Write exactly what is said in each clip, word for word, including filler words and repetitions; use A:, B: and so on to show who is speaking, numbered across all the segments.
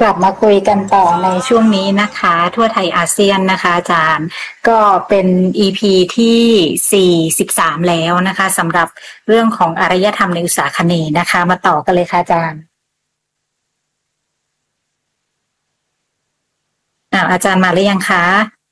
A: ลับมาคุยกันต่อในช่วงนี้นะคะทั่วไทยอาเซียนนะคะอาจารย์ก็เป็น อี พี ที่สี่สิบสามแล้วนะคะสำหรับเรื่องของอารยธรรมในอุษาคเนย์นะคะมาต่อกันเลยค่ะอาจารย์อ่าอาจารย์มาหรือยังคะ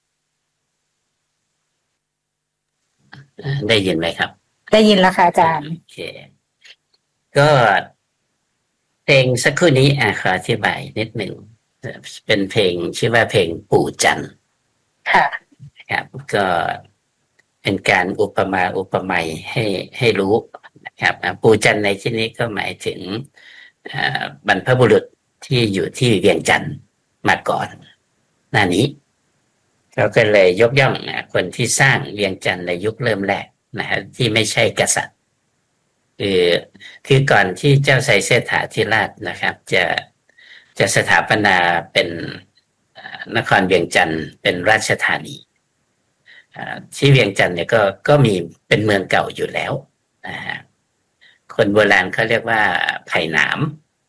B: ได้ยินไหมครับ
A: ได้ยินแล้วค่ะอาจารย์
B: โอเคก็เพลงสักครู่นี้อ่ะขออธิบายนิดหนึ่งเป็นเพลงชื่อว่าเพลงปู่จันทร์
A: ค่ะ
B: ครับก็เป็นการอุปมาอุปไมยให้ให้รู้นะครับปู่จันทร์ในที่นี้ก็หมายถึงบรรพบุรุษที่อยู่ที่เวียงจันทร์มาก่อนหน้านี้เขาก็เลยยกย่องนะคนที่สร้างเวียงจันทร์ในยุคเริ่มแรกนะฮะที่ไม่ใช่กษัตริย์คือคือก่อนที่เจ้าไซเสถาธิราชนะครับจะจะสถาปนาเป็นนครเวียงจันทร์เป็นราชธานีที่เวียงจันทร์เนี่ยก็ก็มีเป็นเมืองเก่าอยู่แล้วนะฮะคนโบราณเขาเรียกว่าไผ่หนาม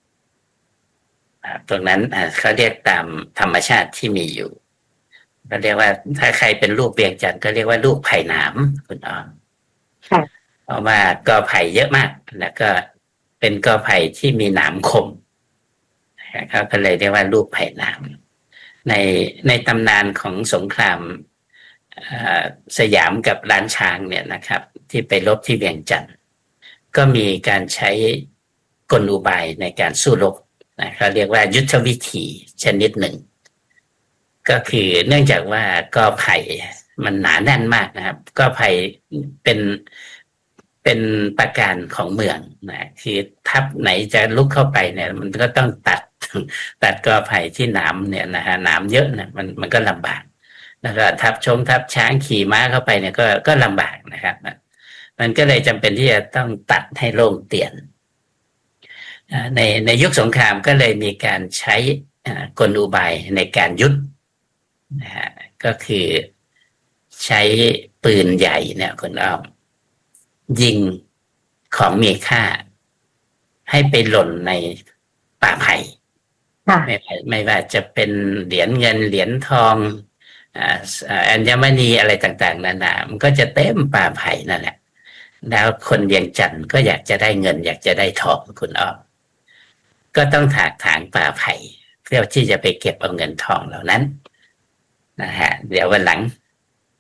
B: ตรงนั้นเขาเรียกตามธรรมชาติที่มีอยู่ก็เรียกว่าถ้าใครเป็นลูกเวียงจันทร์ก็เรียกว่าลูกไผ่หนามคุณอ้อมเพราะว่ากอไผ่เยอะมากแล้วก็เป็นกอไผ่ที่มีหนามคมเขาก็เลยเรียกว่าลูกไผ่หนามในในตำนานของสงครามสยามกับล้านช้างเนี่ยนะครับที่ไปรบที่เวียงจันทร์ก็มีการใช้กลอุบายในการสู้รบนะเขาเรียกว่ายุทธวิธีชนิดหนึ่งก็คือเนื่องจากว่ากอไผ่มันหนาแน่นมากนะครับกอไผ่เป็นเป็นประการของเมืองนะคือทัพไหนจะลุกเข้าไปเนี่ยมันก็ต้องตัดตัดกอไผ่ที่หนามเนี่ยนะฮะหนามเยอะนะมันมันก็ลำบากแล้วก็ทัพชงทัพช้างขี่ม้าเข้าไปเนี่ยก็ก็ลำบากนะครับมันก็เลยจำเป็นที่จะต้องตัดให้โล่งเตียนในในยุคสงครามก็เลยมีการใช้กลอุบายในการยุทธนะฮะก็คือใช้ปืนใหญ่เนี่ยคุณอ้อมยิงของมีค่าให้ไปหล่นในป่าไผ่ไม่ไม่ว่าจะเป็นเหรียญเงินเหรียญทองอัญมณีอะไรต่างๆนานามันก็จะเต็มป่าไผ่นั่นแหละแล้วคนเวียงจันทร์ก็อยากจะได้เงินอยากจะได้ทองคุณอ้อมก็ต้องถากถางป่าไผ่เพื่อที่จะไปเก็บเอาเงินทองเหล่านั้นนะฮะเดี๋ยววันหลัง